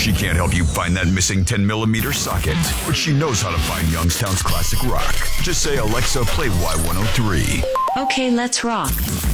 She can't help you find that missing 10mm socket, but she knows how to find Youngstown's classic rock. Just say, Alexa, play Y103. Okay, let's rock.